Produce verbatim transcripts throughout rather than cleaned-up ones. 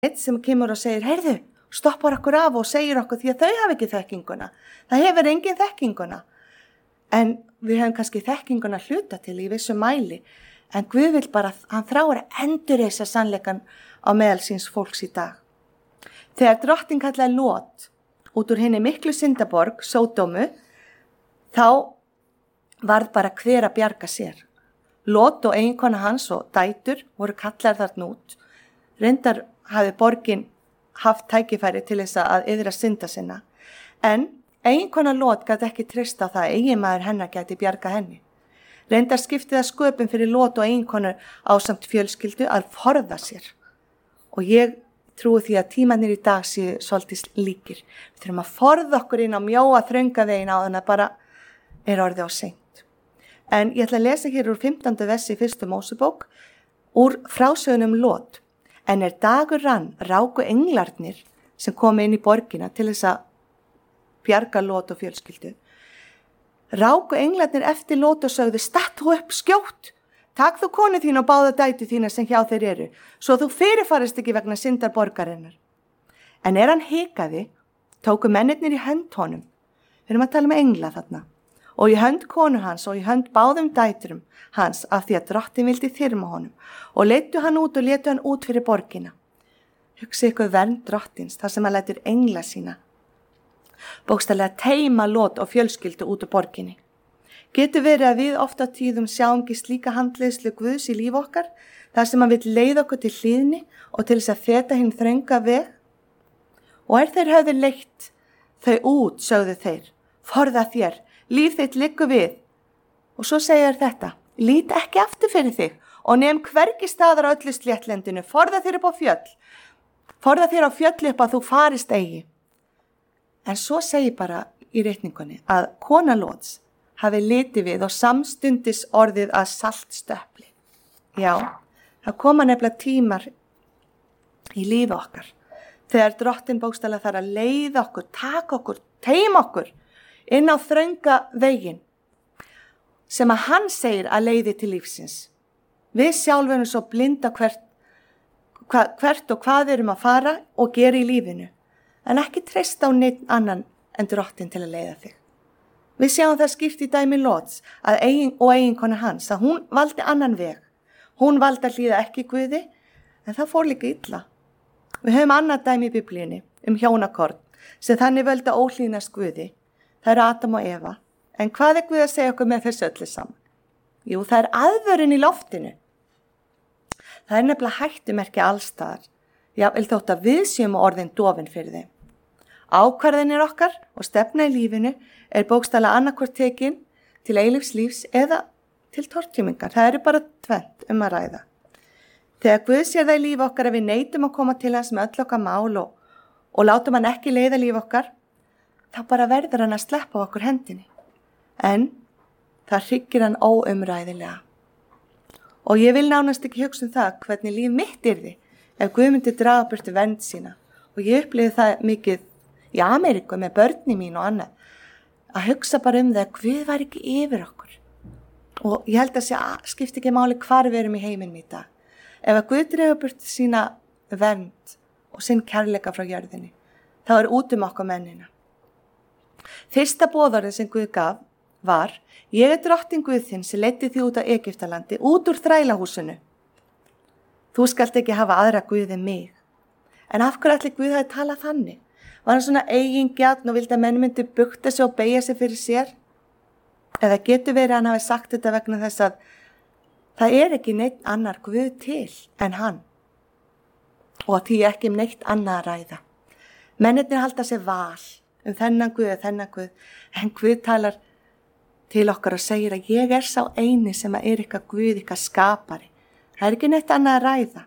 Eitt sem kemur og segir, heyrðu, stoppar okkur af og segir okkur því að þau hafa ekki þekkinguna. Það hefur engin þekkinguna. En við höfum kannski þekkinguna hluta til í vissu mæli. En Guð vil bara, hann þráir að endurreisa sannleikan á meðal síns fólks í dag. Þegar drottinn kallaði Lót út úr hinni miklu syndaborg, Sódómu, þá varð bara hver að bjarga sér. Lót og eiginkona hans og dætur voru kallar þarna út. Reyndar hafi borgin haft tækifæri til þess að yðra synda sinna. En eiginkona Lót gat ekki treysta á það að eiginmaður hennar gæti bjarga henni. Reyndar skipti það sköpum fyrir Lót og eiginkonu ásamt fjölskyldu að forða sér. Og ég trúi því að tímannir í dag séu svolítið líkir. Við þurfum að forða okkur inn á mjóa þrönga veginn á þannig að bara er orðið á seint. En ég ætla að lesa hér úr fimmtánda versi í fyrstu Mósebók úr frásögunum Lót. En er dagur rann ráku englarnir sem komu inn í borgina til þess að bjarga Lót og fjölskyldu. Ráku englarnir eftir Lót og sögðu, statt þú upp skjótt, takk þú konu þín og báða dætu þína sem hjá þeir eru, svo þú fyrirfarist ekki vegna syndar borgarinnar. En er hann hikaði, tóku mennirnir í hönd honum, við erum að tala um engla þarna, og í hönd konu hans og í hönd báðum dæturum hans af því að drottinn vildi þyrma honum og leiddu hann út og letu hann út fyrir borgina. Hugsi ykkur vernd drottins þar sem hann lætur engla sína. Bókstaflega teima Lót og fjölskyldu út úr borginni. Getur verið að við ofta tíðum sjáum ekki slíka handleiðslu Guðs í líf okkar þar sem hann vill leiða okkur til hlýðni og til þess að feta hinn þrönga veg. Og er þeir höfðu leitt þau út, sögðu þeir, forða þér, líf þitt liggur við. Og svo segir þetta, lít ekki aftur fyrir þig og nefn hvergi staðar á öllu sléttlendinu, forða þér upp á fjöll, forða þér á fjöll upp að þú farist eigi. En svo segir bara í reikningunni að kona Lóts hafi litið við og samstundis orðið að saltstöpli. Já, það koma nefnilega tímar í lífi okkar, þegar drottinn bókstaflega þarf að leiða okkur, taka okkur, teima okkur inn á þrönga veginn sem að hann segir að leiði til lífsins. Við sjálf erum svo blinda hvert, hva, hvert og hvað við erum að fara og gera í lífinu, en ekki treysta á neitt annan en drottinn til að leiða þig. Við sjáum það skýrt í dæmi Lóts að eigin, og eiginkona hans að hún valdi annan veg. Hún valdi að hlýða ekki Guði, en það fór líka illa. Við höfum annað dæmi í Biblíunni um hjónakorn sem þannig völdu að óhlýðnast Guði. Það eru Adam og Eva. En hvað er Guð að segja okkur með þessu öllu saman? Jú, það er aðvörun í loftinu. Það er nefnilega hættumerki allstaðar. Jafnvel þótt að við séum orðin dofin fyrir þeim. Ákvarðanir okkar og stefna í lífinu er bókstaflega annarkvort tekin til eilífs lífs eða til tortímingar. Það eru bara tvennt um að ræða. Þegar Guð sér það í lífi okkar að við neitum að koma til hans með öll okkar mál og, og látum hann ekki leiða lífi okkar, þá bara verður hann að sleppa okkur hendinni. En það hryggir hann óumræðilega. Og ég vil nánast ekki hugsa um það hvernig líf mitt yrði ef Guð myndi draga burtu vernd sína. Og ég upplifði það mikið í Ameríku með börni mín og annað. Að hugsa bara um það að Guð var ekki yfir okkur. Og ég held að sé að skipti ekki máli hvar við erum í heiminum í dag. Ef að Guð draga burtu sína vernd og sinn kærleika frá jörðinni, þá er út um okkur mennina. Fyrsta boðorðið sem Guð gaf var, ég er drottinn Guð þinn sem leiddi þig út á Egyptalandi, út úr þrælahúsinu. Þú skalt ekki hafa aðra Guð en mig. En af hverju ætli Guð hafi talað þannig? Var hann svona eigingjarn og vildi að menn myndi bugta sig og beygja sig fyrir sér? Eða getur verið að hann hafi sagt þetta vegna þess að það er ekki neitt annar Guð til en hann. Og því ekki um neitt annað að ræða. Mennirnir halda sér val um þennan Guð og þennan Guð, en Guð talar til okkar og segir að ég er sá eini sem er ykkar Guð, ykkar skapari. Það er ekki neitt annað að ræða.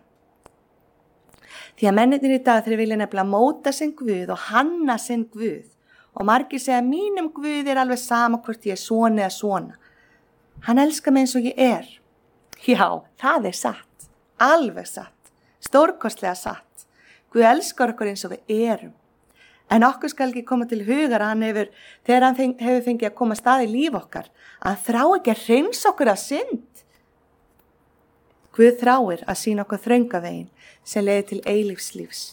Því að mennirnir í dag þeir vilja nefnilega móta sinn Guð og hanna sinn Guð og margir segja að mínum Guð er alveg sama hvort ég er svona eða svona. Hann elskar mig eins og ég er. Já, það er satt, alveg satt, stórkostlega satt. Guð elskar okkur eins og við erum. En okkur skal ekki koma til hugar að hann hefur, þegar hann feng, hefur fengið að koma stað í líf okkar, að hann þrá ekki að hreinsa okkur af synd. Guð þráir að sýna okkur þröngavegin sem leiðir til eilífs lífs.